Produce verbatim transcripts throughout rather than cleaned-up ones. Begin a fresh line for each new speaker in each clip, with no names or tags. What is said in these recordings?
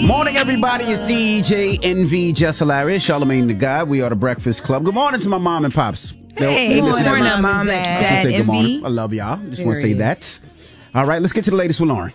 Morning, everybody. It's D J N V, Jess Hilarious, Charlamagne the God. We are the Breakfast Club. Good morning to my mom and pops.
Hey, good morning, morning mom and dad.
I just want to say good morning.
Envy.
I love y'all. Just want to say that. All right, let's get to the latest with Lauren.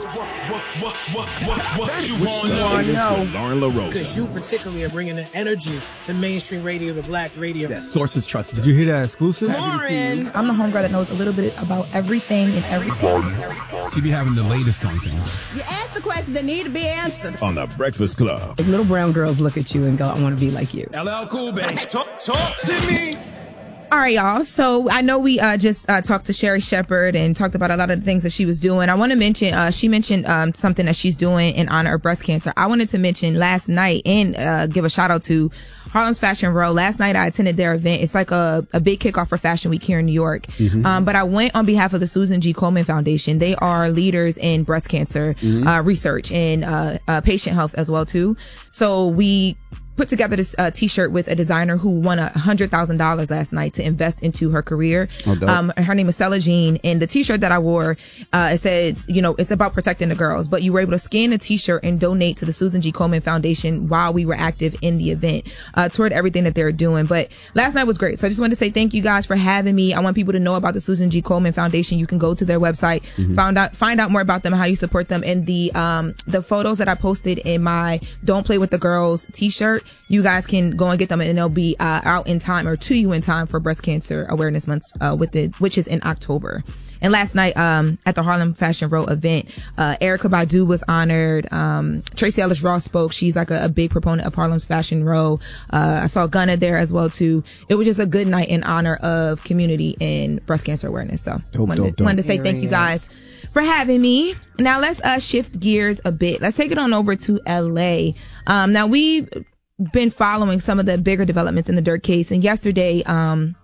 What, what, what, what you want to know?
Lauren LaRosa.
Because you particularly are bringing the energy to mainstream radio, the black radio.
Yes. Sources trusted.
Did you hear that exclusive?
Lauren. I'm the homegirl that knows a little bit about everything and everything.
She be having the latest on things.
You ask the questions that need to be answered.
On the Breakfast Club.
Like little brown girls look at you and go, I want to be like you.
L L Cool, baby. Talk, talk to me.
All right, y'all. So I know we uh, just uh, talked to Sherri Shepherd and talked about a lot of the things that she was doing. I want to mention, uh, she mentioned um, something that she's doing in honor of breast cancer. I wanted to mention last night and uh, give a shout out to Harlem's Fashion Row. Last night I attended their event. It's like a, a big kickoff for Fashion Week here in New York. Mm-hmm. Um, but I went on behalf of the Susan G. Komen Foundation. They are leaders in breast cancer mm-hmm. uh, research and uh, uh, patient health as well too. So we put together this uh, t-shirt with a designer who won a hundred thousand dollars last night to invest into her career. Oh, um, her name is Stella Jean, and the t-shirt that I wore, uh, it says, you know, it's about protecting the girls, but you were able to scan the t-shirt and donate to the Susan G. Komen Foundation while we were active in the event, uh, toward everything that they're doing. But last night was great. So I just wanted to say thank you guys for having me. I want people to know about the Susan G. Komen Foundation. You can go to their website, mm-hmm. find out, find out more about them, how you support them. And the, um, the photos that I posted in my Don't Play with the Girls t-shirt, you guys can go and get them, and they'll be uh, out in time or to you in time for Breast Cancer Awareness Month, uh, with it, which is in October. And last night, um, at the Harlem Fashion Row event, uh, Erykah Badu was honored. Um, Tracy Ellis Ross spoke. She's like a, a big proponent of Harlem's Fashion Row. Uh, I saw Gunna there as well too. It was just a good night in honor of community and breast cancer awareness. So
dope,
wanted,
dope, dope.
wanted to say thank you guys for having me. Now let's uh, shift gears a bit. Let's take it on over to L A. Um, now we've been following some of the bigger developments in the Durk case, and yesterday um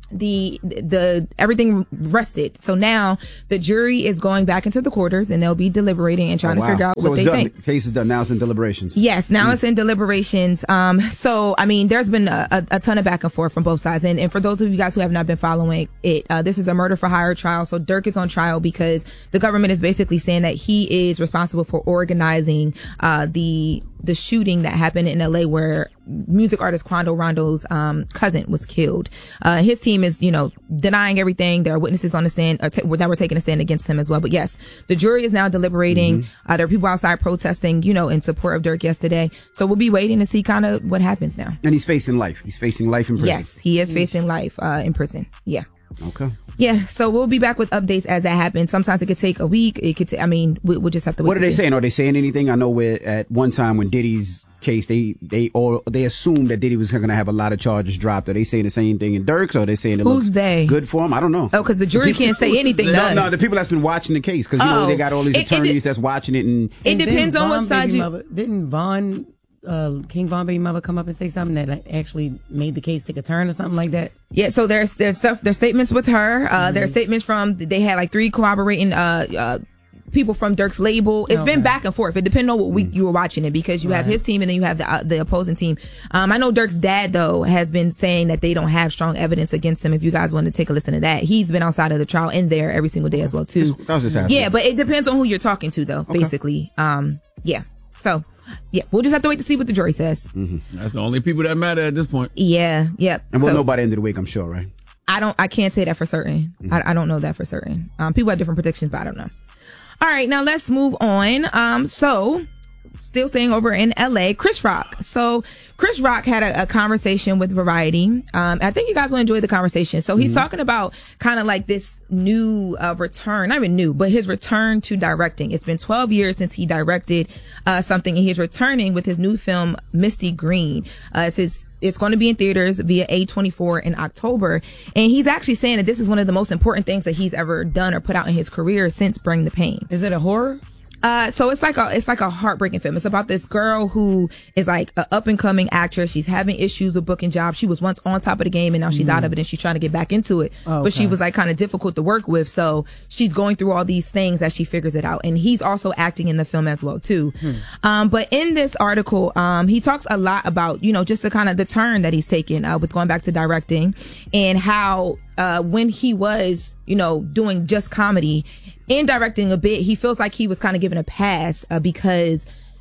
the the everything rested. So now the jury is going back into the quarters, and they'll be deliberating and trying
oh, wow.
to figure out
so
what they
done.
think.
The case is done. Now it's in deliberations.
Yes, now
mm.
it's in deliberations. Um, so I mean, there's been a, a, a ton of back and forth from both sides, and, and for those of you guys who have not been following it, uh, this is a murder for hire trial. So Durk is on trial because the government is basically saying that he is responsible for organizing uh the the shooting that happened in L A where music artist Quando Rondo's um, cousin was killed. Uh, his team is, you know, denying everything. There are witnesses on the stand uh, t- that were taking a stand against him as well. But yes, the jury is now deliberating. Mm-hmm. Uh, there are people outside protesting, you know, in support of Durk yesterday. So we'll be waiting to see kind of what happens now.
And he's facing life. He's facing life in prison.
Yes, he is facing life uh, in prison. Yeah.
Okay.
Yeah, so we'll be back with updates as that happens. Sometimes it could take a week. It could. T- I mean, we, we'll just have to wait.
What are they
see.
saying? Are they saying anything? I know we're at one time when Diddy's case, they they or they assumed that Diddy was going to have a lot of charges dropped. Are they saying the same thing in Durk's? Or are they saying it
Who's
looks
they?
good for him? I don't know.
Oh, because the jury can't say anything.
no,
does.
no, the people that's been watching the case, because you
oh,
know they got all these
it,
attorneys
it,
that's watching it, and
it
and
depends on what side you.
Mother, didn't Von? Uh, King Von Baby Mother come up and say something that actually made the case take a turn or something like that?
Yeah, so there's there's stuff there's statements with her. Uh, mm-hmm. There's statements from they had like three corroborating uh, uh people from Durk's label. It's okay. been back and forth. It depends on what week you were watching it, because you right. have his team and then you have the uh, the opposing team. Um, I know Durk's dad though has been saying that they don't have strong evidence against him. If you guys want to take a listen to that, he's been outside of the trial in there every single day as well too.
That was just asking.
Yeah, but it depends on who you're talking to though. Okay. Basically, um, yeah. So. Yeah, we'll just have to wait to see what the jury says.
Mm-hmm. That's the only people that matter at this point.
Yeah, yep.
And we'll
so,
know by the end of the week, I'm sure, right?
I don't. I can't say that for certain. Mm-hmm. I, I don't know that for certain. Um, people have different predictions, but I don't know. All right, now let's move on. Um, so still staying over in L A, Chris Rock. So Chris Rock had a, a conversation with Variety. Um, I think you guys will enjoy the conversation. So he's mm-hmm. talking about kind of like this new uh, return, not even new, but his return to directing. It's been twelve years since he directed uh, something, and he's returning with his new film, Misty Green. Uh, it's his It's going to be in theaters via A twenty-four in October. And he's actually saying that this is one of the most important things that he's ever done or put out in his career since Bring the Pain.
Is it a horror?
Uh, so it's like a, it's like a heartbreaking film. It's about this girl who is like an up and coming actress. She's having issues with booking jobs. She was once on top of the game and now she's mm. out of it and she's trying to get back into it. Oh, okay. But she was like kind of difficult to work with. So she's going through all these things as she figures it out. And he's also acting in the film as well too. Hmm. Um, but in this article, um, he talks a lot about, you know, just the kind of the turn that he's taken, uh, with going back to directing, and how, uh, when he was, you know, doing just comedy, in directing a bit, he feels like he was kind of given a pass uh, because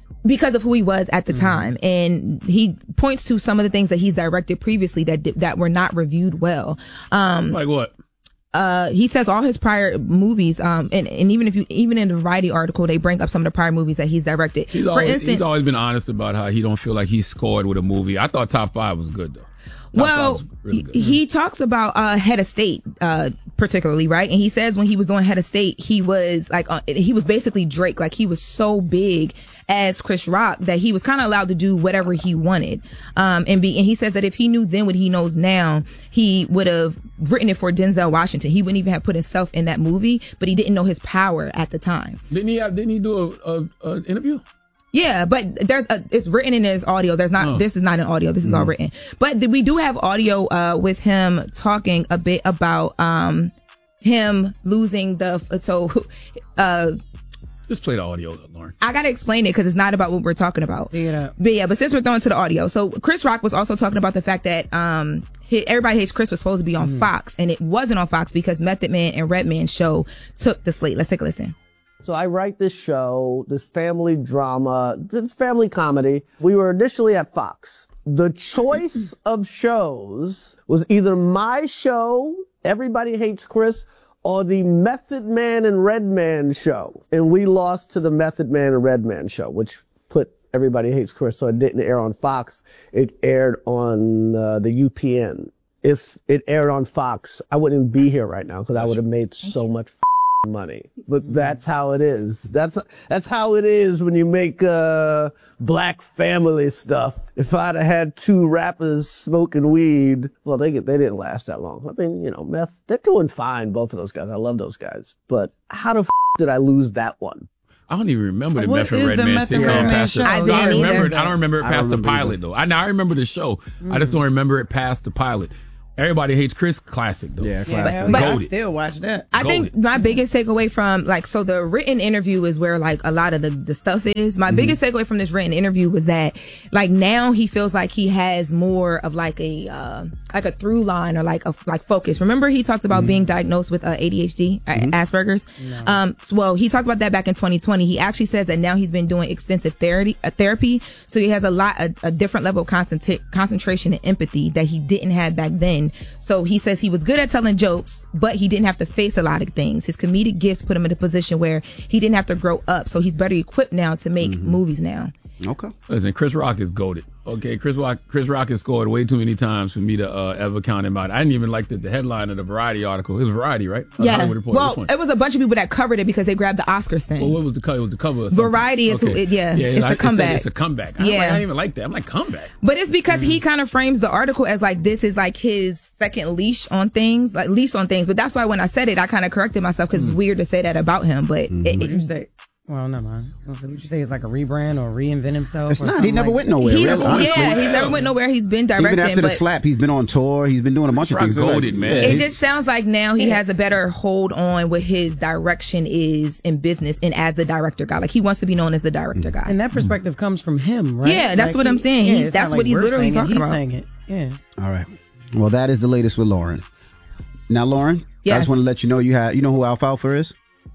because of who he was at the mm-hmm. time. And he points to some of the things that he's directed previously that that were not reviewed well. Um,
like what?
Uh, he says all his prior movies, um, and, and even if you, even in the Variety article, they bring up some of the prior movies that he's directed.
He's
For
always,
instance,
he's always been honest about how he don't feel like he scored with a movie. I thought Top Five was good though. Top
well, really he, he talks about uh, Head of State, uh, particularly, right? And he says when he was doing Head of State, he was like, uh, he was basically Drake. Like he was so big as Chris Rock that he was kind of allowed to do whatever he wanted. Um, and be, and he says that if he knew then what he knows now, he would have written it for Denzel Washington. He wouldn't even have put himself in that movie, but he didn't know his power at the time.
Didn't he have, didn't he do a, a, a interview?
Yeah, but there's a, it's written in his audio. There's not, oh. this is not an audio. This is mm. all written. But th- we do have audio, uh, with him talking a bit about, um, him losing the, so, uh,
just play the audio, Lauren.
I gotta explain it because it's not about what we're talking about.
Yeah.
But yeah, but since we're going to the audio, so Chris Rock was also talking about the fact that, um, he, Everybody Hates Chris was supposed to be on mm. Fox, and it wasn't on Fox because Method Man and Redman's show took the slate. Let's take a listen.
So I write this show, this family drama, this family comedy. We were initially at Fox. The choice of shows was either my show, Everybody Hates Chris, or the Method Man and Redman show. And we lost to the Method Man and Redman show, which put Everybody Hates Chris. So it didn't air on Fox. It aired on uh, the U P N. If it aired on Fox, I wouldn't even be here right now because I would have made so much money. But that's how it is. That's that's how it is when you make uh black family stuff. If I'd have had two rappers smoking weed, well, they get, they didn't last that long. I mean, you know, meth, they're doing fine, both of those guys. I love those guys. But how the f- did I lose that one?
I don't even remember the
What
Meth and
is the
Redman
Meth and
sitcom
Redman
past
show?
the,
I
I,
didn't
remember
either.
it, I don't remember it
I don't
past the
remember
pilot
either.
though. I now I remember the show.
Mm.
I just don't remember it past the pilot. Everybody Hates Chris, classic though.
Yeah,
Yeah,
classic.
but I
Goated.
still watch that.
I think my biggest takeaway from like, so the written interview is where like a lot of the, the stuff is. My mm-hmm. biggest takeaway from this written interview was that like now he feels like he has more of like a, uh, like a through line or like a, like focus. Remember he talked about mm-hmm. being diagnosed with uh, A D H D, mm-hmm. Asperger's? No. Um, so, well, he talked about that back in twenty twenty. He actually says that now he's been doing extensive therapy, uh, therapy. So he has a lot, a, a different level of concentra- concentration and empathy that he didn't have back then. So he says he was good at telling jokes, but he didn't have to face a lot of things. His comedic gifts put him in a position where he didn't have to grow up. So he's better equipped now to make mm-hmm. movies now.
Okay.
Listen, Chris Rock is goated. Okay, Chris Rock, Chris Rock has scored way too many times for me to uh, ever count him out. I didn't even like the, the headline of the Variety article. It was Variety, right?
Yeah. Well, it was a bunch of people that covered it because they grabbed the Oscars thing.
Well, what was the cover? It was the cover.
Variety is, okay. who, it, yeah, yeah, it's, it's the comeback.
It's a, it's a comeback. I
yeah,
like, I didn't even like that. I'm like comeback.
But it's because
mm-hmm.
he kind of frames the article as like this is like his second leash on things, like leash on things. But that's why when I said it, I kind of corrected myself because mm-hmm. it's weird to say that about him. But
mm-hmm.
it, it,
what you say? Well, never mind. Would you say it's like a rebrand or reinvent himself?
It's not. He never
like
went nowhere.
He,
really,
yeah, he's never went nowhere. He's been directing.
Even after
but
the slap, he's been on tour. He's been doing a bunch of things.
Goated, man.
It just sounds like now he has a better hold on what his direction is in business and as the director guy. Like he wants to be known as the director guy.
And that perspective comes from him, right?
Yeah, that's
like
what
he,
I'm saying.
Yeah,
he's, that's what
like
he's literally talking
he's
about.
Saying it. Yes.
All right. Well, that is the latest with Lauren. Now, Lauren,
yes.
I just want to let you know you have. You know who Alfalfa is?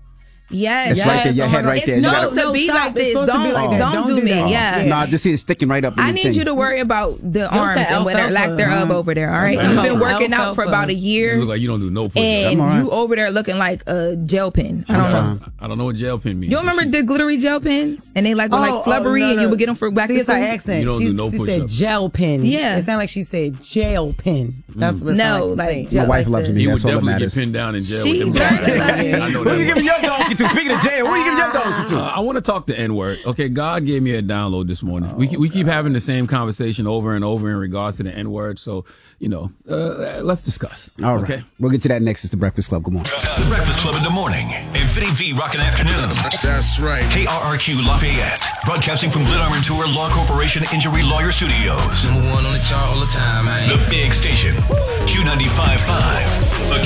Yes,
it's
yes.
right there. Your
oh
head right
it's
there.
No,
to
to be
stop.
like this. Don't,
like
don't, don't do, do me.
Oh.
Yeah.
No, just see it sticking right up. In
I
the
need
thing.
you to worry about the arms and whatever, lack thereof
uh,
over there. All right. You've been working out for about a year.
You look like you don't do no push-ups.
And
right.
you over there looking like a gel pen. I don't know.
I don't know what gel pen means.
You remember the glittery gel pens? And they like were
oh,
like flubbery,
oh, no,
and
no.
you would get them for back to
It's her
school.
accent.
You don't
She's,
do no
she
push-ups.
said gel pen.
Yeah.
It sounded like she said jail pen. That's what it
No,
sounded
like
like
gel.
My wife
like
loves
the-
me.
He would
That's all that
definitely get
matters.
pinned down in jail
She
with them.
very lucky.
I know
Who you
that.
giving your donkey to? Speaking of jail, who you giving your donkey to?
Uh, I want to talk the N-word. Okay, God gave me a download this morning.
Oh,
we we keep
God.
having the same conversation over and over in regards to the N-word. So, you know, uh, let's discuss.
All right.
Okay?
We'll get to that next. It's the Breakfast Club. Good morning.
The Breakfast Club in the morning. Infinity V Rockin' Afternoons. That's right. K R R Q Lafayette. Broadcasting from Glenarm Tour Law Corporation Injury Lawyer Studios.
Number one on the chart all the time, man.
The big station. Q ninety-five point five.